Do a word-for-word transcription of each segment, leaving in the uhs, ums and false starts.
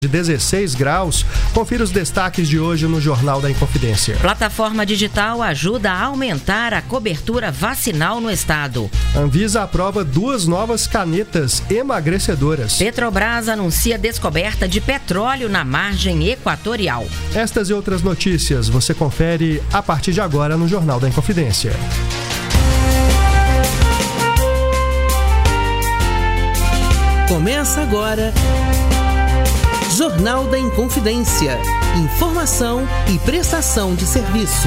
de dezesseis graus. Confira os destaques de hoje no Jornal da Inconfidência. Plataforma digital ajuda a aumentar a cobertura vacinal no estado. Anvisa aprova duas novas canetas emagrecedoras. Petrobras anuncia descoberta de petróleo na margem equatorial. Estas e outras notícias você confere a partir de agora no Jornal da Inconfidência. Começa agora Jornal da Inconfidência. Informação e prestação de serviço.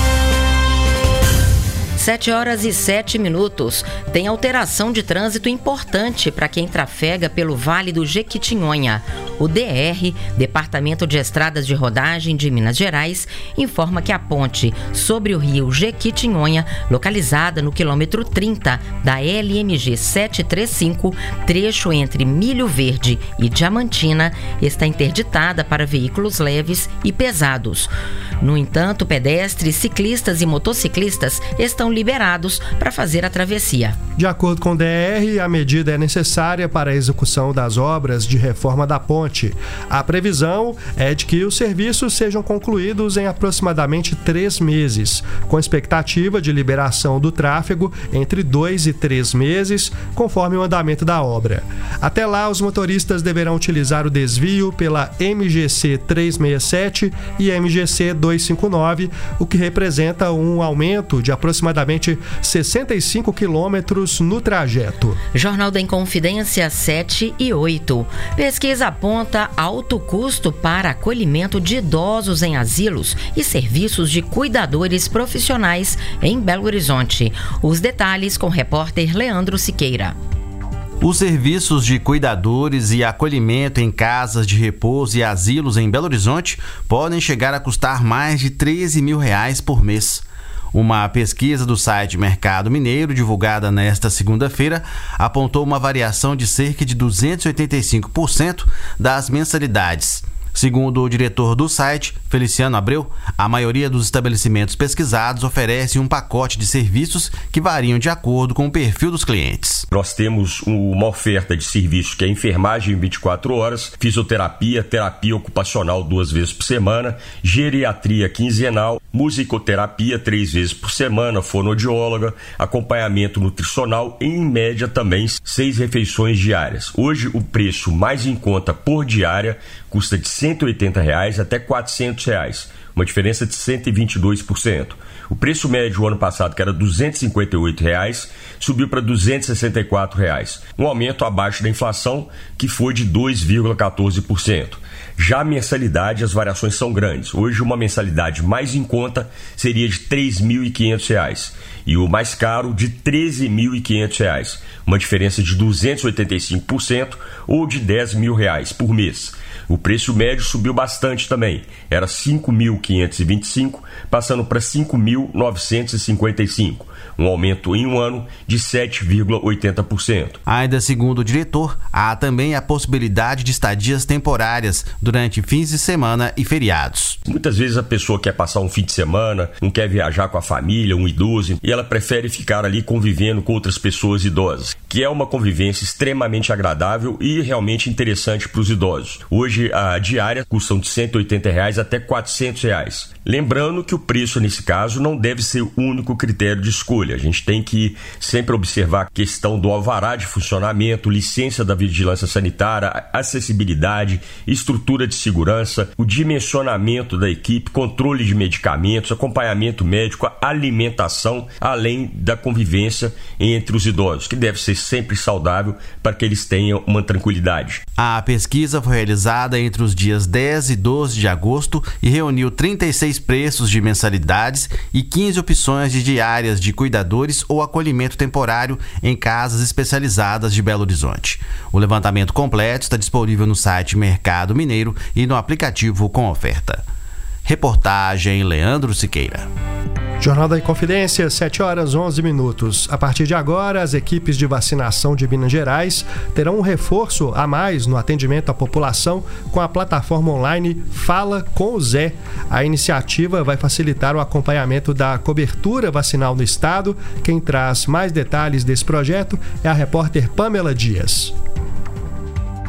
sete horas e sete minutos. Tem alteração de trânsito importante para quem trafega pelo Vale do Jequitinhonha. O D R, Departamento de Estradas de Rodagem de Minas Gerais, informa que a ponte sobre o rio Jequitinhonha, localizada no quilômetro trinta da L M G setecentos e trinta e cinco, trecho entre Milho Verde e Diamantina, está interditada para veículos leves e pesados. No entanto, pedestres, ciclistas e motociclistas estão liberados para fazer a travessia. De acordo com o D R, a medida é necessária para a execução das obras de reforma da ponte. A previsão é de que os serviços sejam concluídos em aproximadamente três meses, com expectativa de liberação do tráfego entre dois e três meses, conforme o andamento da obra. Até lá, os motoristas deverão utilizar o desvio pela M G C trezentos e sessenta e sete e M G C duzentos e cinquenta e nove, o que representa um aumento de aproximadamente sessenta e cinco quilômetros no trajeto. Jornal da Inconfidência sete e oito. Pesquisa aponta alto custo para acolhimento de idosos em asilos e serviços de cuidadores profissionais em Belo Horizonte. Os detalhes com o repórter Leandro Siqueira. Os serviços de cuidadores e acolhimento em casas de repouso e asilos em Belo Horizonte podem chegar a custar mais de treze mil reais por mês. Uma pesquisa do site Mercado Mineiro, divulgada nesta segunda-feira, apontou uma variação de cerca de duzentos e oitenta e cinco por cento das mensalidades. Segundo o diretor do site, Feliciano Abreu, a maioria dos estabelecimentos pesquisados oferece um pacote de serviços que variam de acordo com o perfil dos clientes. Nós temos uma oferta de serviços que é enfermagem vinte e quatro horas, fisioterapia, terapia ocupacional duas vezes por semana, geriatria quinzenal, musicoterapia três vezes por semana, fonoaudióloga, acompanhamento nutricional e, em média, também seis refeições diárias. Hoje, o preço mais em conta por diária custa de cento e oitenta reais até quatrocentos reais, uma diferença de cento e vinte e dois por cento. O preço médio ano passado, que era duzentos e cinquenta e oito reais, subiu para duzentos e sessenta e quatro reais, um aumento abaixo da inflação, que foi de dois vírgula quatorze por cento. Já a mensalidade, as variações são grandes. Hoje, uma mensalidade mais em conta seria de três mil e quinhentos reais e o mais caro de treze mil e quinhentos reais, uma diferença de duzentos e oitenta e cinco por cento ou de dez mil reais por mês. O preço médio subiu bastante também, era cinco mil quinhentos e vinte e cinco, passando para cinco mil novecentos e cinquenta e cinco, um aumento em um ano de sete vírgula oitenta por cento. Ainda segundo o diretor, há também a possibilidade de estadias temporárias durante fins de semana e feriados. Muitas vezes a pessoa quer passar um fim de semana, não quer viajar com a família, um idoso, e ela prefere ficar ali convivendo com outras pessoas idosas, que é uma convivência extremamente agradável e realmente interessante para os idosos. Hoje a diária custa de cento e oitenta reais até quatrocentos reais. Lembrando que o preço nesse caso não deve ser o único critério de escolha. A gente tem que sempre observar a questão do alvará de funcionamento, licença da vigilância sanitária, acessibilidade, estrutura de segurança, o dimensionamento da equipe, controle de medicamentos, acompanhamento médico, alimentação, além da convivência entre os idosos, que deve ser sempre saudável para que eles tenham uma tranquilidade. A pesquisa foi realizada entre os dias dez e doze de agosto e reuniu trinta e seis preços de mensalidades e quinze opções de diárias de cuidadores ou acolhimento temporário em casas especializadas de Belo Horizonte. O levantamento completo está disponível no site Mercado Mineiro e no aplicativo com oferta. Reportagem Leandro Siqueira. Jornal da Inconfidência, sete horas e onze minutos. A partir de agora, as equipes de vacinação de Minas Gerais terão um reforço a mais no atendimento à população com a plataforma online Fala com o Zé. A iniciativa vai facilitar o acompanhamento da cobertura vacinal no estado. Quem traz mais detalhes desse projeto é a repórter Pamela Dias.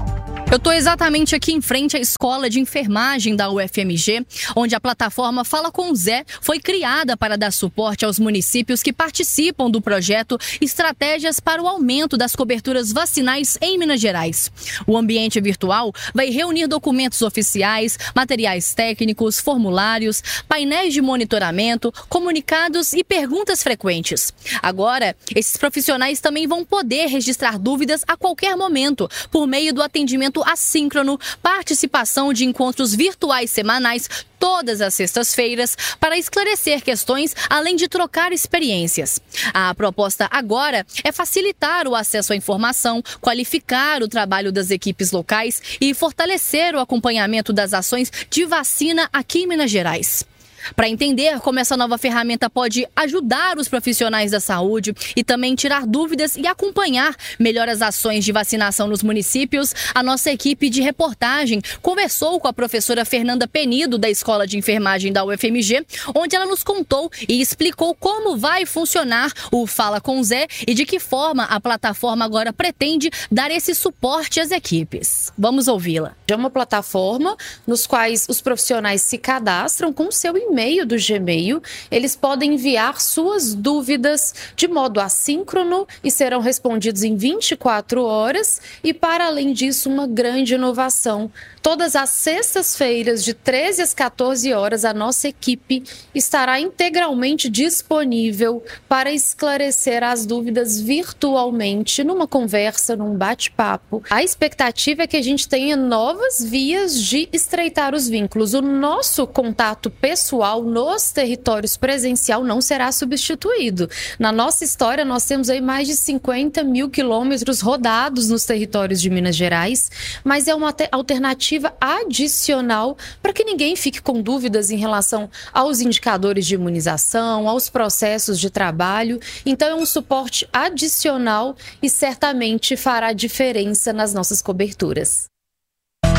Eu estou exatamente aqui em frente à Escola de Enfermagem da U F M G, onde a plataforma Fala com o Zé foi criada para dar suporte aos municípios que participam do projeto Estratégias para o Aumento das Coberturas Vacinais em Minas Gerais. O ambiente virtual vai reunir documentos oficiais, materiais técnicos, formulários, painéis de monitoramento, comunicados e perguntas frequentes. Agora, esses profissionais também vão poder registrar dúvidas a qualquer momento, por meio do atendimento assíncrono, participação de encontros virtuais semanais todas as sextas-feiras para esclarecer questões, além de trocar experiências. A proposta agora é facilitar o acesso à informação, qualificar o trabalho das equipes locais e fortalecer o acompanhamento das ações de vacina aqui em Minas Gerais. Para entender como essa nova ferramenta pode ajudar os profissionais da saúde e também tirar dúvidas e acompanhar melhor as ações de vacinação nos municípios, a nossa equipe de reportagem conversou com a professora Fernanda Penido, da Escola de Enfermagem da U F M G, onde ela nos contou e explicou como vai funcionar o Fala com Zé e de que forma a plataforma agora pretende dar esse suporte às equipes. Vamos ouvi-la. É uma plataforma nos quais os profissionais se cadastram com o seu e-mail do Gmail, eles podem enviar suas dúvidas de modo assíncrono e serão respondidos em vinte e quatro horas. E, para além disso, uma grande inovação. Todas as sextas-feiras, de treze às quatorze horas, a nossa equipe estará integralmente disponível para esclarecer as dúvidas virtualmente, numa conversa, num bate-papo. A expectativa é que a gente tenha novas vias de estreitar os vínculos. O nosso contato pessoal nos territórios presencial não será substituído. Na nossa história, nós temos aí mais de cinquenta mil quilômetros rodados nos territórios de Minas Gerais, mas é uma alternativa adicional para que ninguém fique com dúvidas em relação aos indicadores de imunização, aos processos de trabalho. Então, é um suporte adicional e certamente fará diferença nas nossas coberturas.